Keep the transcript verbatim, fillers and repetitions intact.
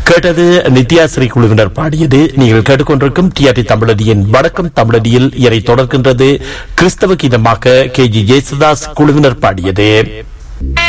கேட்டது நித்யாஸ்ரீ குழுவினர் பாடியது. நீங்கள் கேட்டுக்கொண்டிருக்கும் டிஆர்டி தமிழடியின் வடக்கம் தமிழடியில் இறை தொடர்கின்றது. கிறிஸ்தவ கீதமாக கே ஜி ஜேசுதாஸ் குழுவினர் பாடியது.